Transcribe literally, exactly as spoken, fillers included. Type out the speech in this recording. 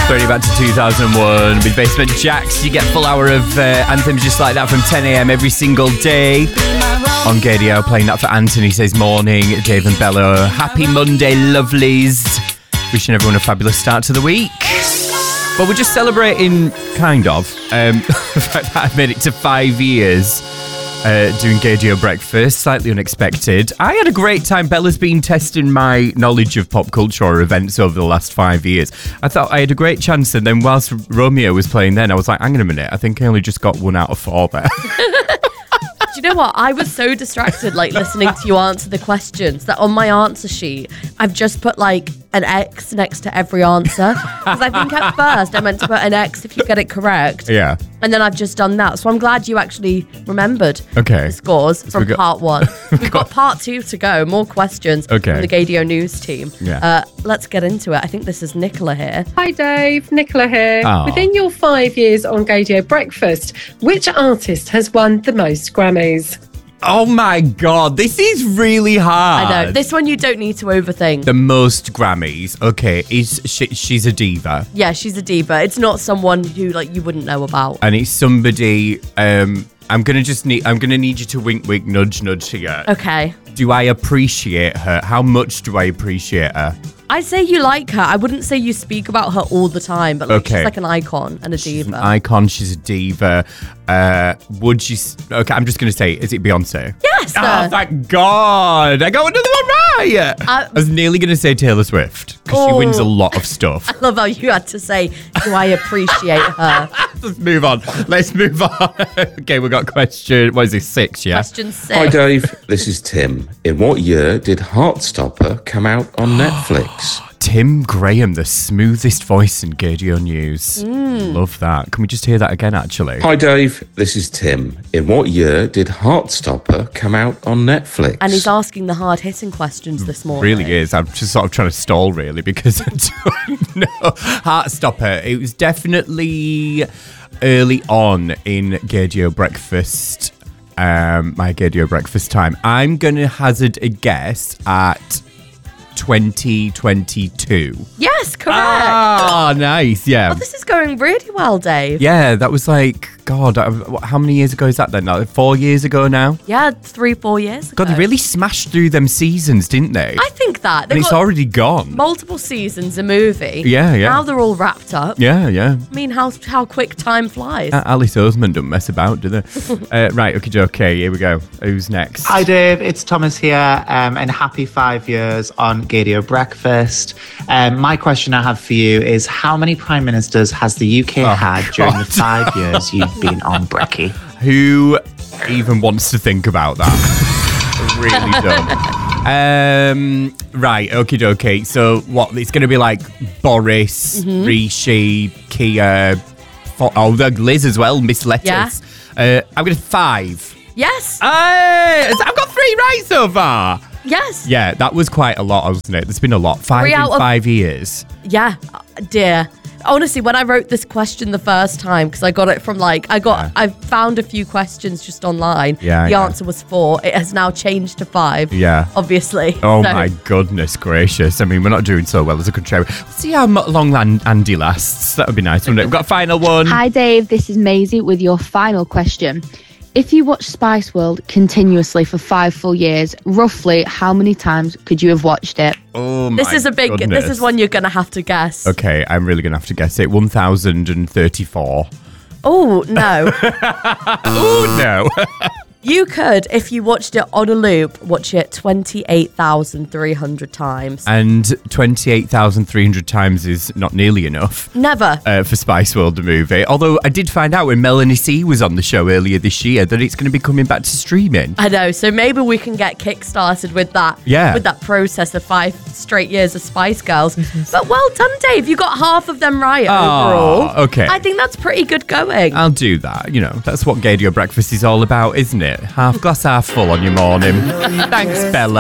Throwing back to two thousand one with Basement Jaxx. You get a full hour of uh, anthems just like that from ten a.m. every single day on Gadio. Playing that for Anthony Says Morning, Dave and Bella. Happy Monday, lovelies. Wishing everyone a fabulous start to the week. Well, we're just celebrating, kind of, um, the fact that I made it to five years uh, doing Gadio Breakfast. Slightly unexpected. I had a great time. Bella's been testing my knowledge of pop culture or events over the last five years. I thought I had a great chance, and then whilst Romeo was playing then, I was like, hang on a minute, I think I only just got one out of four there. Do you know what? I was so distracted, like, listening to you answer the questions that on my answer sheet, I've just put, like, an X next to every answer. Because I think at first I meant to put an X if you get it correct. Yeah. And then I've just done that. So I'm glad you actually remembered Okay. the scores from got- part one. We've got part two to go. More questions Okay. from the Gadio News team. Yeah. Uh, let's get into it. I think this is Nicola here. Hi Dave, Nicola here. Oh. Within your five years on Gadio Breakfast, which artist has won the most Grammys? Oh my God, this is really hard. I know. This one you don't need to overthink. The most Grammys. Okay, is she, she's a diva. Yeah, she's a diva. It's not someone who, like, you wouldn't know about. And it's somebody, um, I'm gonna just need, I'm gonna need you to wink, wink, nudge, nudge here. Okay. Do I appreciate her? How much do I appreciate her? I'd say you like her. I wouldn't say you speak about her all the time, but like, Okay. she's like an icon and a She's diva. an icon, she's a diva. Uh, would you, s- okay, I'm just gonna say, is it Beyonce? Yes! Oh, uh, thank God! I got another one right! I was nearly gonna say Taylor Swift, because she wins a Oh. lot of stuff. I love how you had to say, do I appreciate her? Let's move on. Let's move on. Okay, we got question, what is this, six, yeah? Question six. Hi Dave, this is Tim. In what year did Heartstopper come out on Netflix? Tim Graham, the smoothest voice in Gadio News. Love that. Can we just hear that again, actually? Hi Dave, this is Tim. In what year did Heartstopper come out on Netflix? And he's asking the hard-hitting questions this morning. Really is. I'm just sort of trying to stall, really, because I don't know. Heartstopper. It was definitely early on in Gadio Breakfast, um, my Gadio Breakfast time. I'm going to hazard a guess at twenty twenty-two. Yes, correct. Ah, nice. Yeah. Oh, this is going really well, Dave. Yeah, that was like, God, I- what- how many years ago is that then? Like four years ago now? Yeah, three, four years ago. God, they really smashed through them seasons, didn't they? I think that. and They've it's got already gone. multiple seasons, a movie. Yeah, yeah. Now they're all wrapped up. Yeah, yeah. I mean, how how quick time flies. Uh, Alice Oseman don't mess about, do they? uh, right, okay, okay, here we go. Who's next? Hi Dave, it's Thomas here, um, and happy five years on Gadio Breakfast. Um, my question I have for you is, how many prime ministers has the U K Oh, had during the God. five years you've been on Brekkie? Who even wants to think about that? Really dumb. Um, right, okie dokie. So, what? It's going to be like Boris, Mm-hmm. Rishi, Kia, Fo- oh, the Liz as well, Miss Lettuce. Uh, I'm going to five. Yes. Hey, I've got three right so far. yes. Yeah, that was quite a lot, wasn't it? There's been a lot. Five Three in out of- five years. Yeah, uh, dear. Honestly, when I wrote this question the first time, because I got it from like, I got, Yeah. I found a few questions just online. Yeah, The yeah. answer was four. It has now changed to five. Yeah. Obviously. Oh So- my goodness gracious. I mean, we're not doing so well as a country. We'll see how mu- long An- Andy lasts. That would be nice, wouldn't it? We've got a final one. Hi Dave, this is Maisie with your final question. If you watched Spice World continuously for five full years, roughly how many times could you have watched it? Oh my This is a big, goodness. this is one you're going to have to guess. Okay, I'm really going to have to guess it. one thousand thirty-four. Oh, no. Oh, no. You could, if you watched it on a loop, watch it twenty-eight thousand three hundred times. And twenty-eight thousand three hundred times is not nearly enough Never. uh, for Spice World, the movie. Although I did find out when Melanie C was on the show earlier this year that it's going to be coming back to streaming. I know, so maybe we can get kick-started with that. Yeah. With that process of five straight years of Spice Girls. But well done, Dave. You got half of them right Aw, overall. okay. I think that's pretty good going. I'll do that. You know, that's what Gadio Breakfast is all about, isn't it? Half glass, half full on your morning. Thanks, Bella.